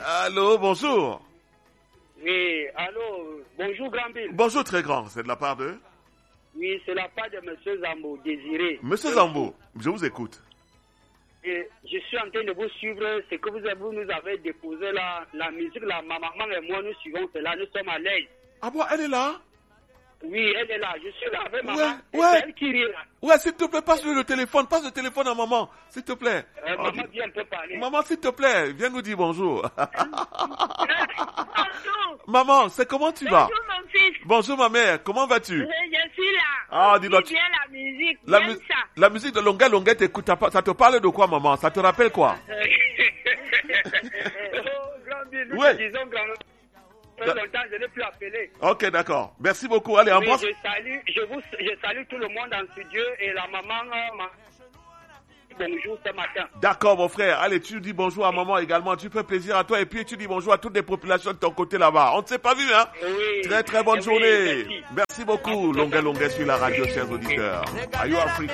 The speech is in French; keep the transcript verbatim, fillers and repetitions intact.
Allô, bonjour. Oui, allô, bonjour Grand Bill. Bonjour très grand, c'est de la part de? Oui, c'est la part de Monsieur Zambo, Désiré. Monsieur Zambo, je vous écoute. Et je suis en train de vous suivre, ce que vous, avez, vous nous avez déposé là, la musique, là, ma maman et moi, nous suivons cela, nous sommes à l'aise. Ah bon, elle est là? Oui, elle est là, je suis là avec Ouais, maman, ouais. c'est elle qui rit là. Ouais, s'il te plaît, passe-lui le téléphone, passe le téléphone à maman, s'il te plaît. Euh, Oh, maman vient un peu parler. maman, s'il te plaît, viens nous dire bonjour. Bonjour. Maman, c'est comment tu vas? Bonjour mon fils. Bonjour ma mère, comment vas-tu? Je, je suis là. Ah, dis-donc. Dis bien la musique. La, J'aime mu- ça. la musique de Longuet Longuet, t'écoutes, ça ça te parle de quoi maman? Ça te rappelle quoi? Oh, Grand Bill, nous Ouais. te disons Grand Bill. Ça fait longtemps, je n'ai plus appelé. Ok, d'accord. Merci beaucoup. Allez, Oui, embrasse. je salue, je vous, je salue tout le monde en studio et la maman euh, m'a bonjour ce matin. D'accord, mon frère. Allez, tu dis bonjour à maman également. Tu fais plaisir à toi et puis tu dis bonjour à toutes les populations de ton côté là-bas. On ne s'est pas vu, hein? Oui. Très, très bonne Oui, journée. merci. Merci beaucoup. Longuet Longuet sur la radio, chers auditeurs. Are you Africa?